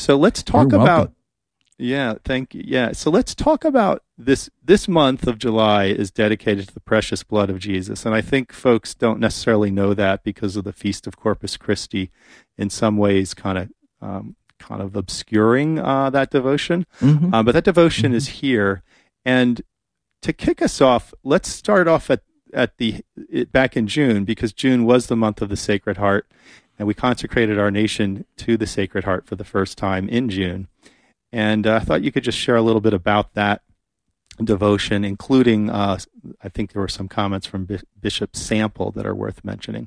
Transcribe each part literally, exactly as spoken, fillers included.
So let's You're talk welcome. about, yeah, thank you. Yeah. So let's talk about this. This month of July is dedicated to the precious blood of Jesus. And I think folks don't necessarily know that because of the Feast of Corpus Christi in some ways kind of, um, kind of obscuring uh, that devotion. Mm-hmm. Uh, but that devotion Mm-hmm. is here. And to kick us off, let's start off at, at the, it, back in June, because June was the month of the Sacred Heart. And we consecrated our nation to the Sacred Heart for the first time in June. And uh, I thought you could just share a little bit about that devotion, including, uh, I think there were some comments from B- Bishop Sample that are worth mentioning.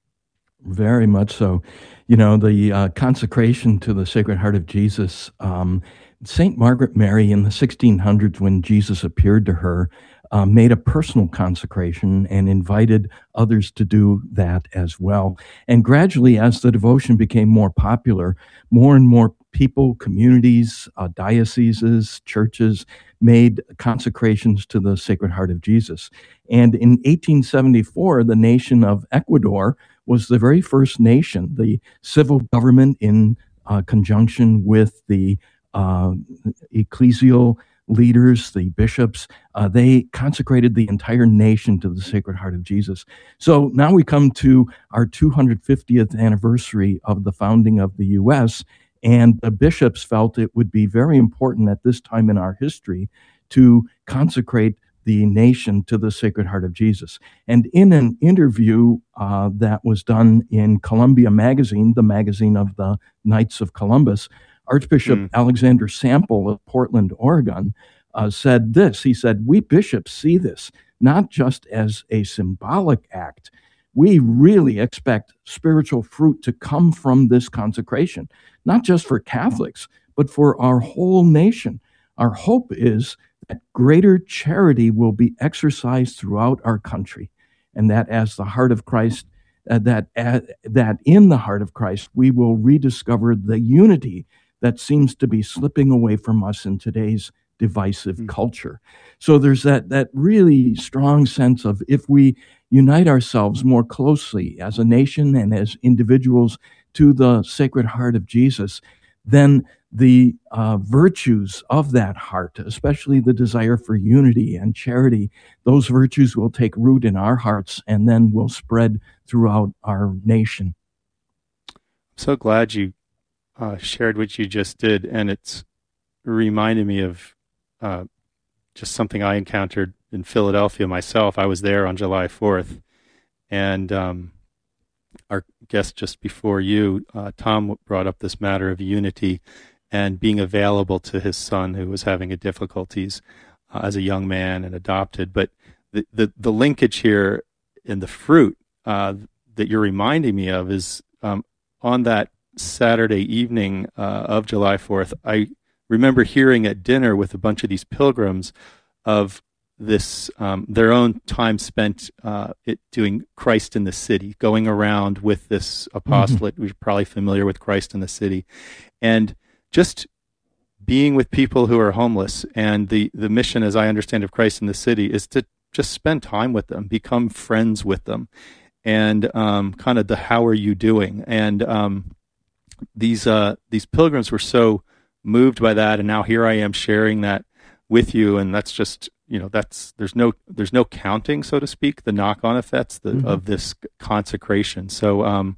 Very much so. You know, the uh, consecration to the Sacred Heart of Jesus, um, Saint Margaret Mary in the sixteen hundreds, when Jesus appeared to her, uh, made a personal consecration and invited others to do that as well. And gradually, as the devotion became more popular, more and more people, communities, uh, dioceses, churches made consecrations to the Sacred Heart of Jesus. And in eighteen seventy-four, the nation of Ecuador was the very first nation, the civil government in uh, conjunction with the uh, ecclesial leaders, the bishops, uh, they consecrated the entire nation to the Sacred Heart of Jesus. So now we come to our two hundred fiftieth anniversary of the founding of the U S, and the bishops felt it would be very important at this time in our history to consecrate the nation to the Sacred Heart of Jesus. And in an interview uh, that was done in Columbia Magazine, the magazine of the Knights of Columbus, Archbishop mm. Alexander Sample of Portland, Oregon, uh, said this. He said, "We bishops see this not just as a symbolic act. We really expect spiritual fruit to come from this consecration, not just for Catholics, but for our whole nation. Our hope is that greater charity will be exercised throughout our country, and that as the heart of Christ, uh, that uh, that in the heart of Christ, we will rediscover the unity that seems to be slipping away from us in today's divisive mm-hmm. culture." So there's that that really strong sense of, if we unite ourselves more closely as a nation and as individuals to the Sacred Heart of Jesus, then the uh, virtues of that heart, especially the desire for unity and charity, those virtues will take root in our hearts and then will spread throughout our nation. I'm so glad you uh, shared what you just did, and it's reminded me of uh, just something I encountered in Philadelphia myself. I was there on July fourth, and um, our guest just before you, uh, Tom, brought up this matter of unity and being available to his son who was having a difficulties uh, as a young man and adopted. But the, the, the linkage here in the fruit uh, that you're reminding me of is um, on that Saturday evening uh, of July fourth, I remember hearing at dinner with a bunch of these pilgrims of this, um, their own time spent uh, it, doing Christ in the City, going around with this apostolate. Mm-hmm. We're probably familiar with Christ in the City. And just being with people who are homeless, and the, the mission, as I understand, of Christ in the City is to just spend time with them, become friends with them, and um, kind of the how are you doing? And um, these uh, these pilgrims were so moved by that, and now here I am sharing that with you, and that's just, you know, that's there's no there's no counting, so to speak, the knock-on effects the, mm-hmm. of this consecration. So um,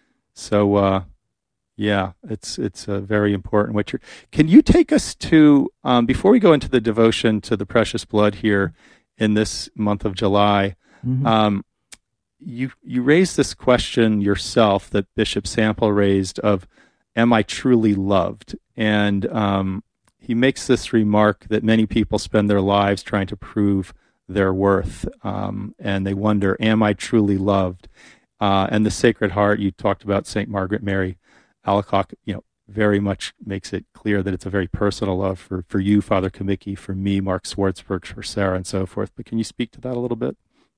so. Uh, Yeah, it's it's uh, very important. What you're, can you take us to, um, before we go into the devotion to the precious blood here in this month of July, mm-hmm. um, you you raised this question yourself that Bishop Sample raised of, am I truly loved? And um, he makes this remark that many people spend their lives trying to prove their worth, um, and they wonder, am I truly loved? Uh, and the Sacred Heart, you talked about Saint Margaret Mary Alacoque, you know, very much makes it clear that it's a very personal love for, for you, Father Kamicki, for me, Mark Swartzberg, for Sarah, and so forth. But can you speak to that a little bit?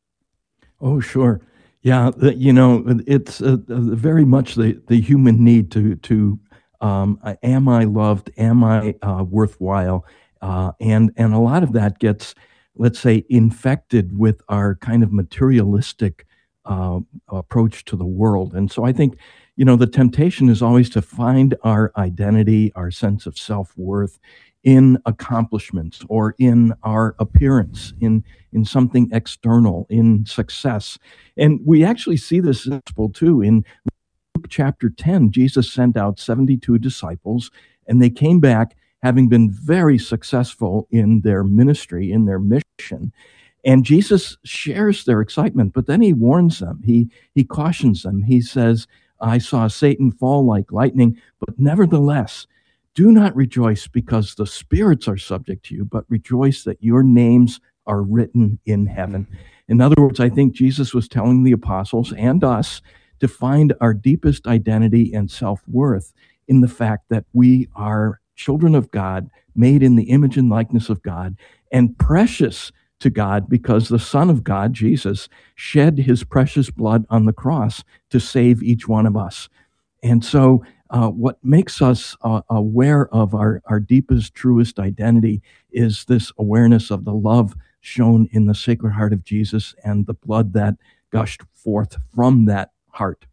Oh, sure. Yeah, the, you know, it's uh, very much the, the human need to, to um, am I loved? Am I uh, worthwhile? Uh, and, and a lot of that gets, let's say, infected with our kind of materialistic uh, approach to the world. And so I think, you know, the temptation is always to find our identity, our sense of self-worth in accomplishments or in our appearance, in, in something external, in success. And we actually see this principle too. In Luke chapter ten, Jesus sent out seventy-two disciples, and they came back having been very successful in their ministry, in their mission. And Jesus shares their excitement, but then he warns them. He, he cautions them. He says, I saw Satan fall like lightning, but nevertheless, do not rejoice because the spirits are subject to you, but rejoice that your names are written in heaven. In other words, I think Jesus was telling the apostles and us to find our deepest identity and self-worth in the fact that we are children of God, made in the image and likeness of God, and precious to God because the Son of God, Jesus, shed his precious blood on the cross to save each one of us. And so uh, what makes us uh, aware of our, our deepest, truest identity is this awareness of the love shown in the Sacred Heart of Jesus and the blood that gushed forth from that heart.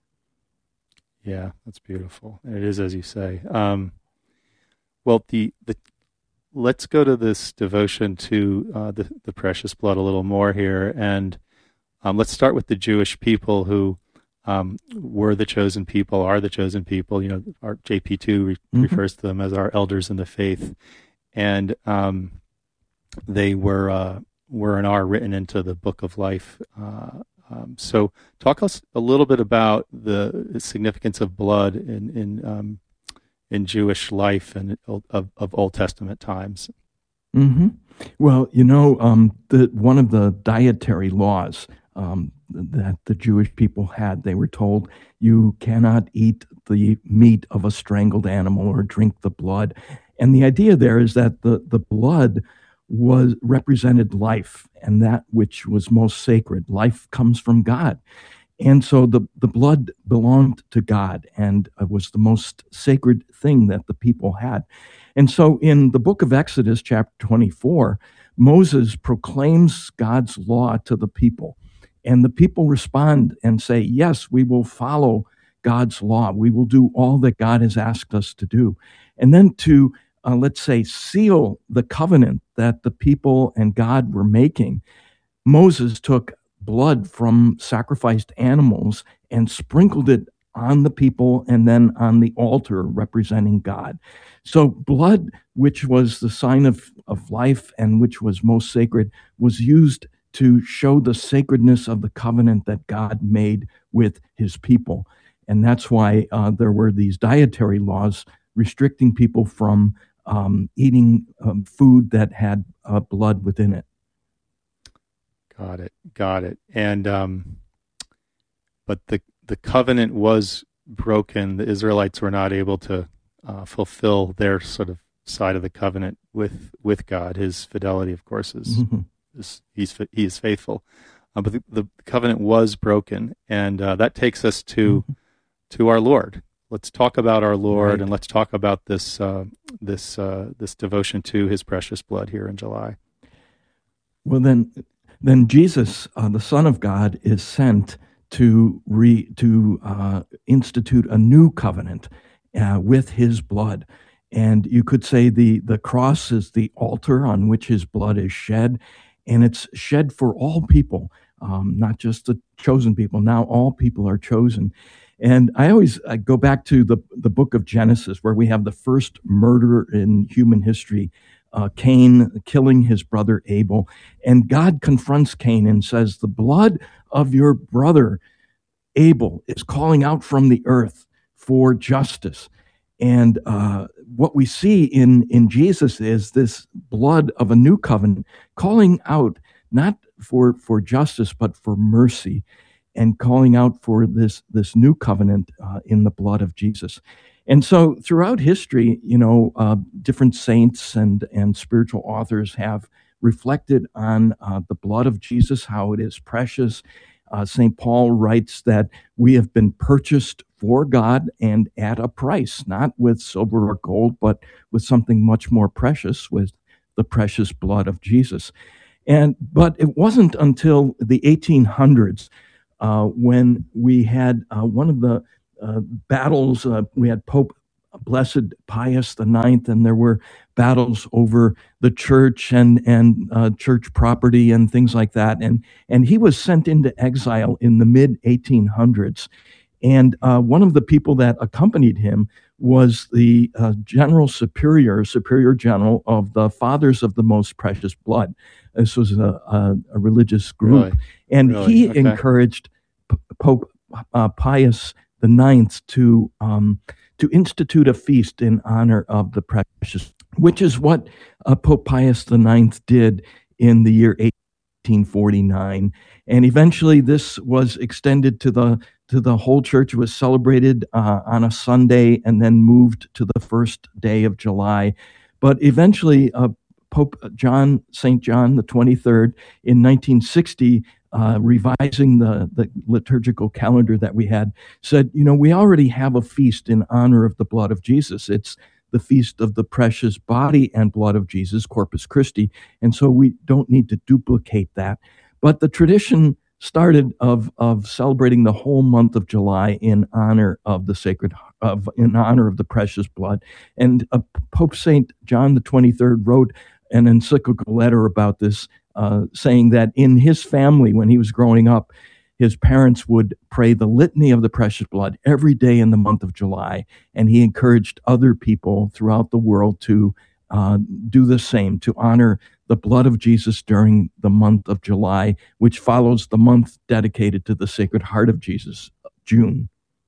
Yeah, that's beautiful. It is, as you say. Um, well, the the let's go to this devotion to uh, the the precious blood a little more here, and um, let's start with the Jewish people who um, were the chosen people, are the chosen people. You know, our J P two re- mm-hmm. refers to them as our elders in the faith, and um, they were uh, were and are written into the Book of Life. Uh, um, so, talk us a little bit about the significance of blood in in um, in Jewish life and of, of Old Testament times. Mm-hmm. Well, you know, um, the, one of the dietary laws um, that the Jewish people had, they were told you cannot eat the meat of a strangled animal or drink the blood. And the idea there is that the, the blood was represented life and that which was most sacred. Life comes from God. And so the, the blood belonged to God and was the most sacred thing that the people had. And so in the book of Exodus, chapter twenty-four, Moses proclaims God's law to the people. And the people respond and say, yes, we will follow God's law. We will do all that God has asked us to do. And then to, uh, let's say, seal the covenant that the people and God were making, Moses took blood from sacrificed animals and sprinkled it on the people and then on the altar representing God. So blood, which was the sign of, of life and which was most sacred, was used to show the sacredness of the covenant that God made with his people. And that's why uh, there were these dietary laws restricting people from um, eating um, food that had uh, blood within it. Got it. Got it. And, um, but the, the covenant was broken. The Israelites were not able to uh, fulfill their sort of side of the covenant with, with God. His fidelity, of course, is, mm-hmm. is he's, he is faithful. Uh, but the, the covenant was broken. And uh, that takes us to, mm-hmm. to our Lord. Let's talk about our Lord, right. And let's talk about this, uh, this, uh, this devotion to his precious blood here in July. Well, then, Then Jesus, uh, the Son of God, is sent to re, to uh, institute a new covenant uh, with his blood. And you could say the, the cross is the altar on which his blood is shed, and it's shed for all people, um, not just the chosen people. Now all people are chosen. And I always I go back to the, the book of Genesis, where we have the first murder in human history, Uh, Cain killing his brother Abel. And God confronts Cain and says, the blood of your brother Abel is calling out from the earth for justice. And uh, what we see in, in Jesus is this blood of a new covenant calling out not for, for justice, but for mercy, and calling out for this, this new covenant uh, in the blood of Jesus. And so throughout history, you know, uh, different saints and, and spiritual authors have reflected on uh, the blood of Jesus, how it is precious. Uh, Saint Paul writes that we have been purchased for God and at a price, not with silver or gold, but with something much more precious, with the precious blood of Jesus. And but it wasn't until the eighteen hundreds uh, when we had uh, one of the uh, battles. Uh, we had Pope Blessed Pius the Ninth, and there were battles over the church and and uh, church property and things like that. And and he was sent into exile in the mid eighteen hundreds. And uh, one of the people that accompanied him was the uh, General Superior, Superior General of the Fathers of the Most Precious Blood. This was a, a, a religious group, Really? and Really? he Okay. encouraged P- Pope uh, Pius the Ninth to um, to institute a feast in honor of the precious, which is what uh, Pope Pius the Ninth did in the year eighteen forty-nine. And eventually this was extended to the to the whole church. It was celebrated uh, on a Sunday and then moved to the first day of July. But eventually uh, Pope John, Saint John the twenty-third in nineteen sixty, uh, revising the, the liturgical calendar that we had, said, you know, we already have a feast in honor of the blood of Jesus. It's the feast of the precious body and blood of Jesus, Corpus Christi. And so we don't need to duplicate that. But the tradition started of, of celebrating the whole month of July in honor of the sacred, of in honor of the precious blood. And uh, Pope Saint John the twenty-third wrote an encyclical letter about this, uh, saying that in his family, when he was growing up, his parents would pray the litany of the precious blood every day in the month of July. And he encouraged other people throughout the world to uh, do the same, to honor the blood of Jesus during the month of July, which follows the month dedicated to the Sacred Heart of Jesus, June.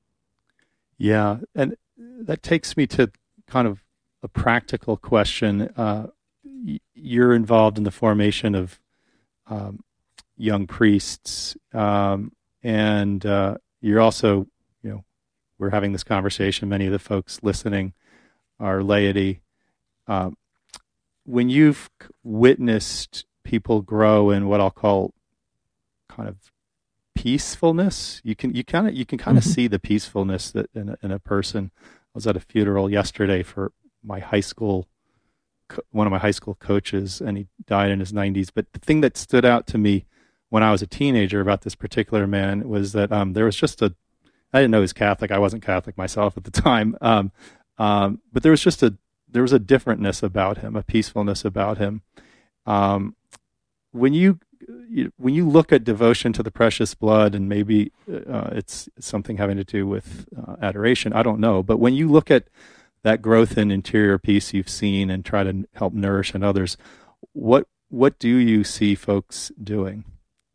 Yeah, and that takes me to kind of a practical question. Uh, you're involved in the formation of um, young priests, um, and uh, you're also, you know, we're having this conversation. Many of the folks listening are laity. Um, when you've witnessed people grow in what I'll call kind of peacefulness, you can you kind of you can kind of mm-hmm. see the peacefulness that in a, in a person. I was at a funeral yesterday for my high school, one of my high school coaches, and he died in his nineties. But the thing that stood out to me when I was a teenager about this particular man was that um, there was just a, I didn't know he was Catholic. I wasn't Catholic myself at the time. Um, um, but there was just a, there was a differentness about him, a peacefulness about him. Um, when you, you, when you look at devotion to the precious blood, and maybe uh, it's something having to do with uh, adoration, I don't know. But when you look at that growth in interior peace you've seen and try to help nourish in others, what what do you see folks doing?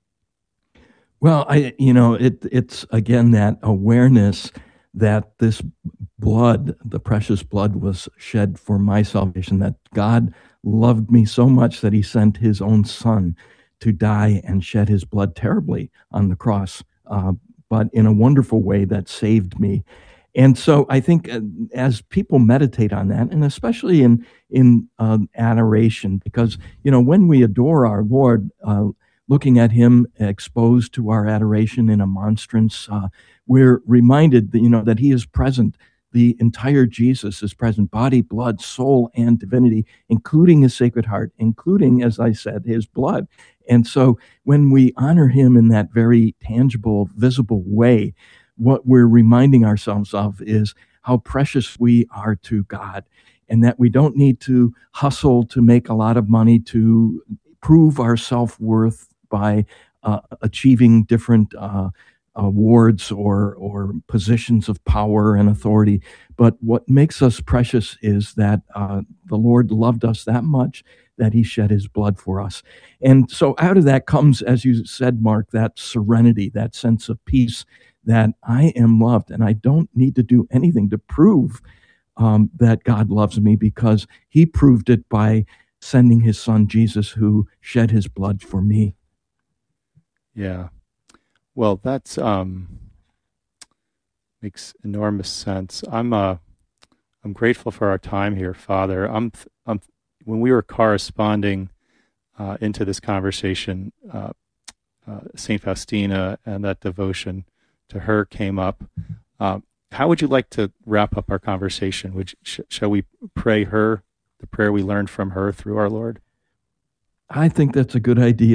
Well, I you know it it's again that awareness that this blood, the precious blood, was shed for my salvation, that God loved me so much that he sent his own son to die and shed his blood terribly on the cross, uh, but in a wonderful way that saved me. And so I think uh, as people meditate on that, and especially in in uh, adoration, because, you know, when we adore our Lord, uh, looking at him exposed to our adoration in a monstrance, uh, we're reminded that, you know, that he is present. The entire Jesus is present, body, blood, soul, and divinity, including his Sacred Heart, including, as I said, his blood. And so when we honor him in that very tangible, visible way, what we're reminding ourselves of is how precious we are to God, and that we don't need to hustle to make a lot of money to prove our self-worth by uh, achieving different uh, awards or or positions of power and authority. But what makes us precious is that uh, the Lord loved us that much that he shed his blood for us. And so out of that comes, as you said, Mark, that serenity, that sense of peace, that I am loved and I don't need to do anything to prove um, that God loves me, because he proved it by sending his son, Jesus, who shed his blood for me. Yeah. Well, that's um, makes enormous sense. I'm uh, I'm grateful for our time here, Father. I'm, I'm when we were corresponding uh, into this conversation, uh, uh, Saint Faustina and that devotion to her came up. Um, how would you like to wrap up our conversation? Would you, sh- shall we pray her the prayer we learned from her through our Lord? I think that's a good idea.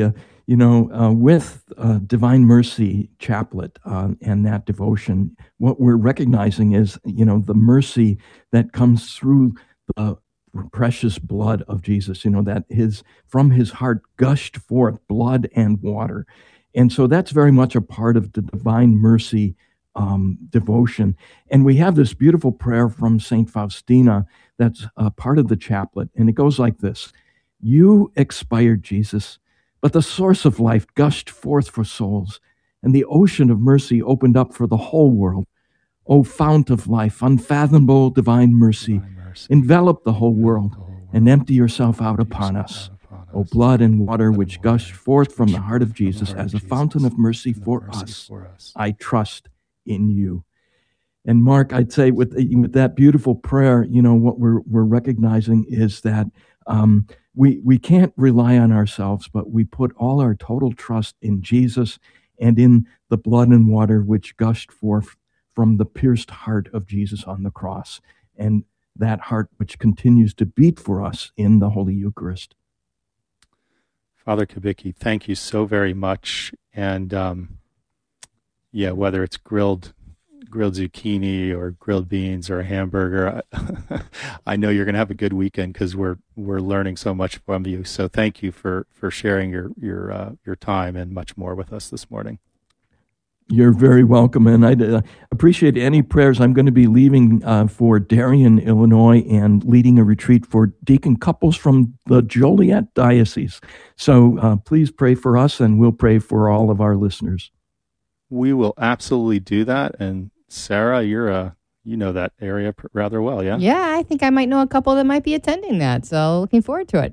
You know, uh, with uh, Divine Mercy Chaplet uh, and that devotion, what we're recognizing is, you know, the mercy that comes through the precious blood of Jesus, you know, that his, from his heart gushed forth blood and water. And so that's very much a part of the Divine Mercy um, devotion. And we have this beautiful prayer from Saint Faustina that's a part of the chaplet. And it goes like this: "You expired, Jesus, but the source of life gushed forth for souls, and the ocean of mercy opened up for the whole world. O fount of life, unfathomable divine mercy, Divine mercy, envelop the whole world the whole world, and empty yourself out empty upon yourself us. out upon O us. blood and water Blood which and water, gushed forth from the which heart of from the Jesus heart of as a Jesus, fountain of mercy and of for mercy us, for us. I trust in you." And Mark, I'd say with with that beautiful prayer, you know, what we're we're recognizing is that um, we we can't rely on ourselves, but we put all our total trust in Jesus and in the blood and water which gushed forth from the pierced heart of Jesus on the cross, and that heart which continues to beat for us in the Holy Eucharist. Father Kubicki, thank you so very much. And um, yeah, whether it's grilled grilled zucchini or grilled beans or a hamburger, I, I know you're going to have a good weekend because we're we're learning so much from you. So thank you for for sharing your your uh, your time and much more with us this morning. You're very welcome, and I uh, appreciate any prayers. I'm going to be leaving uh, for Darien, Illinois, and leading a retreat for deacon couples from the Joliet Diocese. So uh, please pray for us, and we'll pray for all of our listeners. We will absolutely do that. And Sarah, you're a you know that area rather well, yeah? Yeah, I think I might know a couple that might be attending that. So looking forward to it.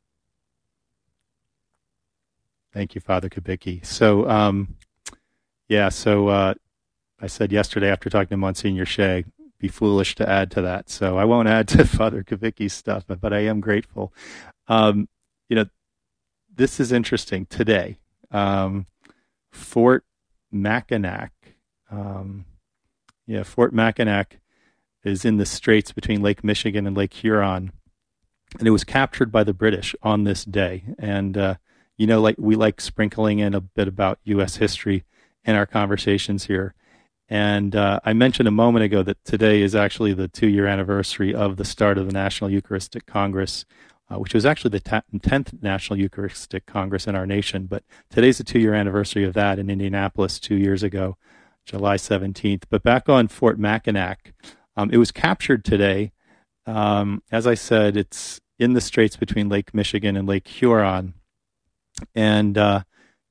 Thank you, Father Kubicki. So, um, yeah, so uh, I said yesterday after talking to Monsignor Shea, be foolish to add to that. So I won't add to Father Kubicki's stuff, but, but I am grateful. Um, you know, this is interesting today. Um, Fort Mackinac, um, yeah, Fort Mackinac is in the straits between Lake Michigan and Lake Huron, and it was captured by the British on this day. And uh, you know, like we like sprinkling in a bit about U S history in our conversations here. And uh, I mentioned a moment ago that today is actually the two-year anniversary of the start of the National Eucharistic Congress, uh, which was actually the tenth National Eucharistic Congress in our nation. But today's the two-year anniversary of that in Indianapolis two years ago, July seventeenth. But back on Fort Mackinac, um, it was captured today. Um, as I said, it's in the straits between Lake Michigan and Lake Huron. And uh,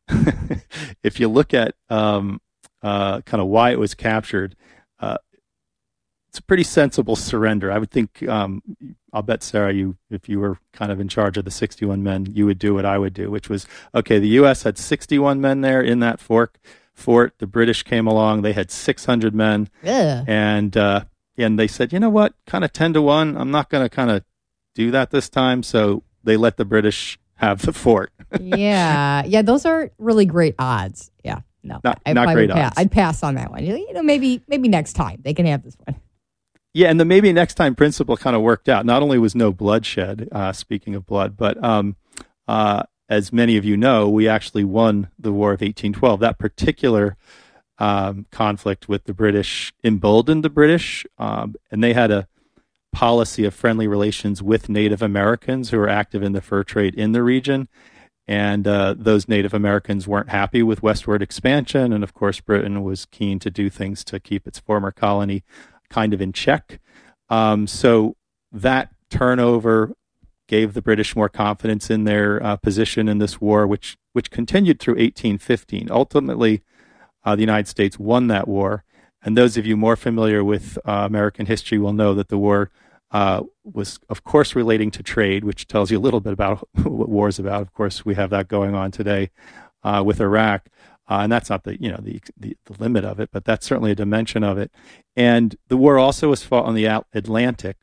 if you look at um, uh, kind of why it was captured, uh, it's a pretty sensible surrender. I would think, um, I'll bet, Sarah, you, if you were kind of in charge of the sixty-one men, you would do what I would do, which was, okay, the U S had sixty-one men there in that fort. fort. The British came along. They had six hundred men. Yeah. And, uh, and they said, you know what, kind of ten to one, I'm not going to kind of do that this time. So they let the British have the fort. yeah. Yeah, those are really great odds. Yeah. No. Not, I, not I great would pass. odds. I'd pass on that one. You know, maybe maybe next time they can have this one. Yeah, and the maybe next time principle kind of worked out. Not only was no bloodshed, uh, speaking of blood, but um, uh, as many of you know, we actually won the War of eighteen twelve. That particular um, conflict with the British emboldened the British, um, and they had a policy of friendly relations with Native Americans who were active in the fur trade in the region. And uh, those Native Americans weren't happy with westward expansion. And of course, Britain was keen to do things to keep its former colony kind of in check. Um, so that turnover gave the British more confidence in their uh, position in this war, which which continued through eighteen fifteen. Ultimately, uh, the United States won that war. And those of you more familiar with uh, American history will know that the war uh, was, of course, relating to trade, which tells you a little bit about what war is about. Of course, we have that going on today uh, with Iraq. Uh, and that's not the, you know, the, the the limit of it, but that's certainly a dimension of it. And the war also was fought on the Atlantic.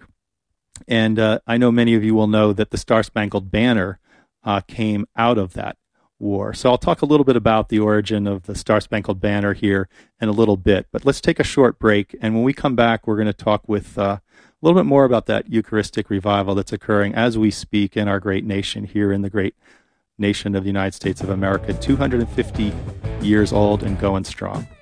And uh, I know many of you will know that the Star-Spangled Banner uh, came out of that war. So I'll talk a little bit about the origin of the Star-Spangled Banner here in a little bit. But let's take a short break. And when we come back, we're going to talk with uh, a little bit more about that Eucharistic revival that's occurring as we speak in our great nation here in the great nation of the United States of America, two hundred fifty years old and going strong.